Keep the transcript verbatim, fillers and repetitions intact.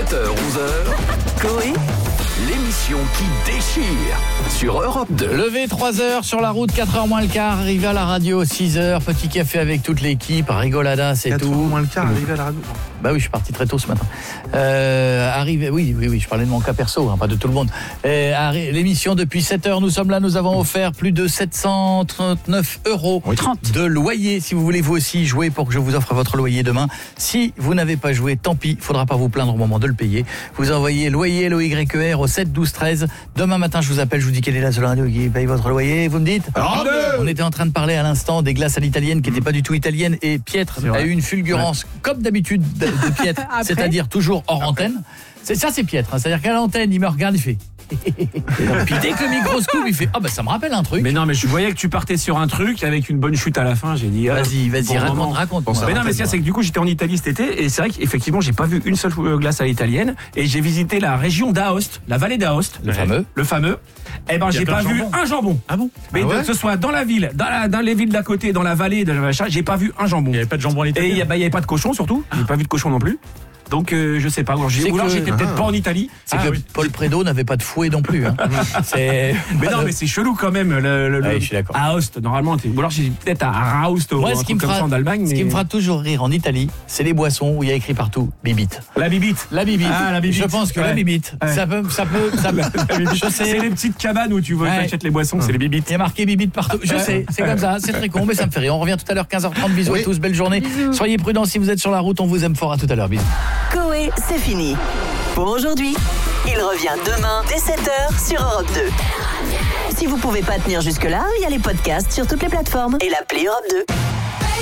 sept heures onze heures, Coé, l'émission qui déchire sur Europe deux. Levé trois heures sur la route, quatre heures moins le quart, arrivé à la radio six heures, petit café avec toute l'équipe, rigolada, c'est tout. quatre heures moins le quart, arrivé à la radio. Bah oui, je suis parti très tôt ce matin. Euh, arrivé, oui, oui, oui, je parlais de mon cas perso, hein, pas de tout le monde. Euh, arri- l'émission depuis sept heures, nous sommes là, nous avons offert plus de sept cent trente-neuf euros Oui. de loyer. Si vous voulez vous aussi jouer pour que je vous offre votre loyer demain. Si vous n'avez pas joué, tant pis, faudra pas vous plaindre au moment de le payer. Vous envoyez loyer L O Y E R au sept douze treize. Demain matin, je vous appelle, je vous dis quelle est la seule radio qui paye votre loyer. Vous me dites Europe deux. On était en train de parler à l'instant des glaces à l'italienne qui n'étaient pas du tout italiennes et Pietre C'est vrai. a eu une fulgurance comme d'habitude de, de Pietre, c'est-à-dire toujours hors antenne. C'est ça, c'est Pietre. hein. C'est-à-dire qu'à l'antenne, il me regarde, il fait. Puis dès que le micro se coupe, il fait ah bah ça me rappelle un truc. Mais non, mais je voyais que tu partais sur un truc avec une bonne chute à la fin. J'ai dit, ah, Vas-y, vas-y, pour le raconte, moment. raconte. Bon, ça Mais non, mais c'est c'est que du coup, j'étais en Italie cet été et c'est vrai qu'effectivement, j'ai pas vu une seule euh, glace à l'italienne et j'ai visité la région d'Aoste, la vallée d'Aoste, Le fameux. le fameux. Eh ben, Il y a j'ai plein pas de vu jambon. un jambon. Ah bon? Mais Ah ouais que ce soit dans la ville, dans, la, dans les villes d'à côté, dans la vallée, dans le machin, j'ai pas vu un jambon. Il n'y avait pas de jambon à Et il l'italienne. y, a- bah, il y avait pas de cochon surtout. J'ai pas vu de cochon non plus. Donc euh, je sais pas. Ou alors, j'ai- C'est ou alors que- j'étais peut-être Ah. pas en Italie. C'est Ah, que oui. Paul Prédo n'avait pas de fouet non plus. Hein. C'est. Mais non, mais c'est chelou quand même. Le, le, Ouais, le- je suis d'accord. Aoste, normalement. t'es- Ou alors j'ai peut-être à Raoust ou Moi, un ce qui truc me comme fera, ça en Allemagne. ce qui mais- me fera toujours rire en Italie, c'est les boissons où il y a écrit partout bibite. La bibite. La bibite. Ah, la bibite. Je pense que la Ouais. bibite, Ouais. ça peut, ça peut, ça peut. Je C'est sais. les petites cabanes où tu vas Ouais. t'achètes les boissons, c'est les bibites. Il y a marqué bibite partout. Je sais, c'est comme ça, c'est très con, mais ça me fait rire. On revient tout à l'heure, quinze heures trente. Bisous Oui. à tous, belle journée. Soyez prudents si vous êtes sur la route, on vous aime fort. À tout à l'heure, bisous. Coé, c'est fini. Pour aujourd'hui, il revient demain dès sept heures sur Europe deux. Si vous pouvez pas tenir jusque-là, il y a les podcasts sur toutes les plateformes et l'appli Europe deux.